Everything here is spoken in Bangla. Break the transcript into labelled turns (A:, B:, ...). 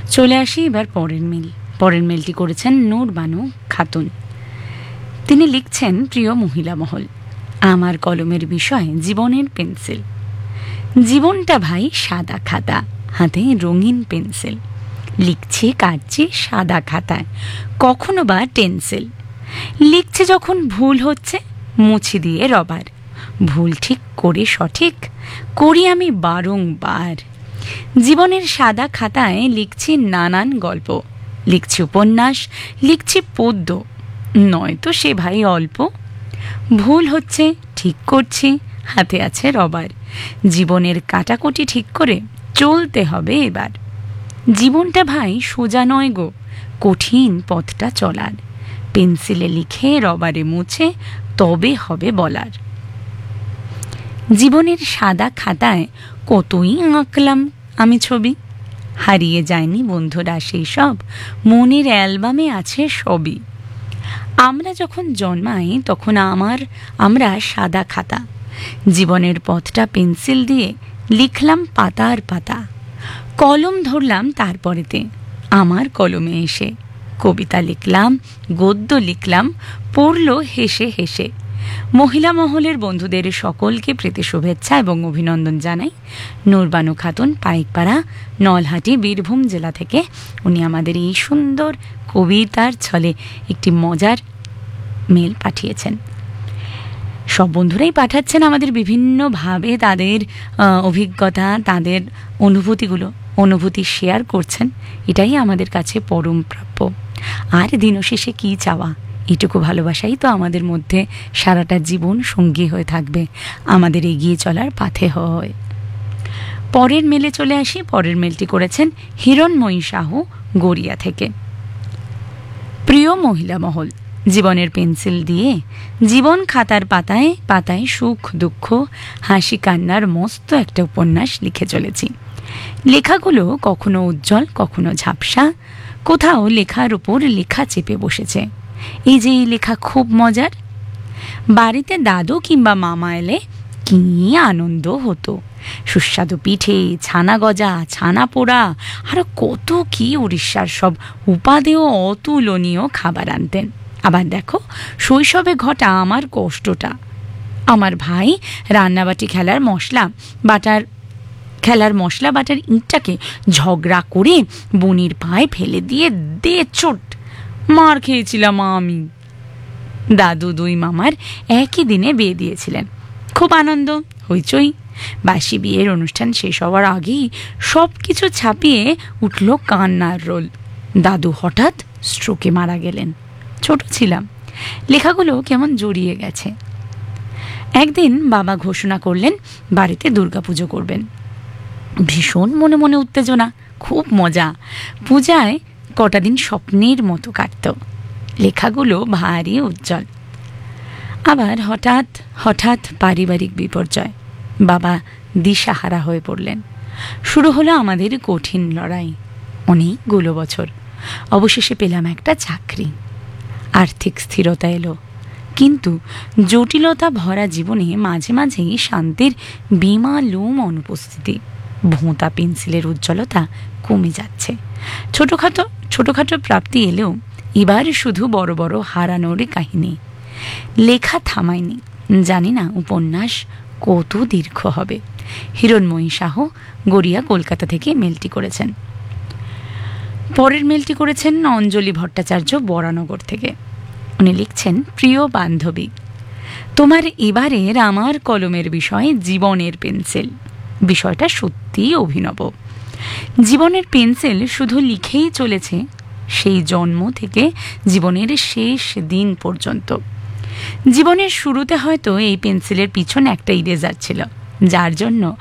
A: চলে আসি এবার পরের মেলটি করেছেন নূর বানু খাতুন। তিনি লিখছেন, প্রিয় মহিলা মহল, আমার কলমের বিষয় জীবনের পেন্সিল। জীবনটা ভাই সাদা খাতা, হাতে রঙিন পেন্সিল। লিখছে কাটছে সাদা খাতায়, কখনো বা টেন্সিল। লিখছে যখন ভুল হচ্ছে, মুছে দিয়ে রবার। ভুল ঠিক করে সঠিক করি আমি বারংবার। জীবনের সাদা খাতায় লিখছি নানান গল্প, লিখছি উপন্যাস, লিখছি পদ্য। নয়তো সে ভাই অল্প। ভুল হচ্ছে, ঠিক করছি, হাতে আছে রবার। জীবনের কাটাকুটি ঠিক করে চলতে হবে এবার। জীবনটা ভাই সোজা নয় গো, কঠিন পথটা চলার। পেন্সিলে লিখে রবারে মুছে তবে হবে বলার। জীবনের সাদা খাতায় কতই আঁকলাম আমি ছবি, হারিয়ে যায়নি বন্ধুরা সেই সব, মনের অ্যালবামে আছে সবই। আমরা যখন জন্মাই তখন আমরা সাদা খাতা, জীবনের পথটা পেন্সিল দিয়ে লিখলাম পাতার পাতা। কলম ধরলাম তারপরেতে আমার কলমে এসে, কবিতা লিখলাম, গদ্য লিখলাম, পড়ল হেসে হেসে। মহিলা মহলের বন্ধুদের সকলকে প্রীতি শুভেচ্ছা এবং অভিনন্দন জানাই। নূর বানু খাতুন, পাইকপাড়া, নলহাটি, বীরভূম জেলা থেকে উনি আমাদের এই সুন্দর কবিতার ছলে একটি মজার মেল পাঠিয়েছেন। সব বন্ধুরাই পাঠাচ্ছেন আমাদের বিভিন্নভাবে তাদের অভিজ্ঞতা, তাদের অনুভূতি শেয়ার করছেন। এটাই আমাদের কাছে পরম প্রাপ্য। আর দিনশেষে কী চাওয়া, এটুকু ভালোবাসাই তো আমাদের মধ্যে সারাটা জীবন সঙ্গী হয়ে থাকবে, আমাদের এগিয়ে চলার পাথে হয়। পরের মেলে চলে আসি। পরের মেলটি করেছেন হিরণময়ী সাহু, গড়িয়া থেকে। প্রিয় মহিলা মহল, জীবনের পেন্সিল দিয়ে জীবন খাতার পাতায় পাতায় সুখ দুঃখ হাসি কান্নার মস্ত একটা উপন্যাস লিখে চলেছি। লেখাগুলো কখনো উজ্জ্বল, কখনো ঝাপসা, কোথাও লেখার উপর লেখা চেপে বসেছে। এই যে এই লেখা খুব মজার। বাড়িতে দাদু কিংবা মামা এলে কি আনন্দ হতো। সুস্বাদু পিঠে, ছানা গজা, ছানা পোড়া, আরো কত কি উড়িষ্যার সব উপাদেয় অতুলনীয় খাবার আনতেন। আবার দেখো, শৈশবে ঘটা আমার কষ্টটা। আমার ভাই রান্নাবাটি খেলার মশলা বাটার ইঁটটাকে ঝগড়া করে বনির পায়ে ফেলে দিয়ে চোট মার খেয়েছিলাম আমি। দাদু দুই মামার একই দিনে বিয়ে দিয়েছিলেন। খুব আনন্দ, হইচই। বাসি বিয়ের অনুষ্ঠান শেষ হওয়ার আগেই সব কিছু ছাপিয়ে উঠল কান্নার রোল। দাদু হঠাৎ স্ট্রোকে মারা গেলেন। ছোট ছিলাম, লেখাগুলো কেমন জড়িয়ে গেছে। একদিন বাবা ঘোষণা করলেন বাড়িতে দুর্গাপুজো করবেন। ভীষণ মনে মনে উত্তেজনা, খুব মজা। পূজায় কটা দিন স্বপ্নের মতো কাটত। লেখাগুলো ভারী উজ্জ্বল। আবার হঠাৎ পারিবারিক বিপর্যয়। বাবা দিশাহারা হয়ে পড়লেন। শুরু হলো আমাদের কঠিন লড়াই। অনেকগুলো বছর। অবশেষে পেলাম একটা চাকরি। আর্থিক স্থিরতা এলো, কিন্তু জটিলতা ভরা জীবনে মাঝে মাঝেই শান্তির বেমালুম অনুপস্থিতি। ভোঁতা পেন্সিলের উজ্জ্বলতা কমে যাচ্ছে। ছোটখাটো প্রাপ্তি এলেও এবার শুধু বড় বড় হারানোর কাহিনী। লেখা থামায়নি। জানি না উপন্যাস কত দীর্ঘ হবে। হিরণময়ী সাহু, গড়িয়া, কলকাতা থেকে মেলটি করেছেন। পরের মেলটি করেছেন অঞ্জলি ভট্টাচার্য, বরানগর থেকে। উনি লিখছেন, প্রিয় বান্ধবী, তোমার এবারের আমার কলমের বিষয় জীবনের পেন্সিল। বিষয়টা সত্যিই অভিনব। জীবনের পেন্সিল শুধু লিখেই চলেছে সেই জন্ম থেকে জীবনের শেষ দিন পর্যন্ত। জীবনের শুরুতে হয়তো এই পেন্সিলের পিছনে একটা ইরেজার ছিল, যার জন্য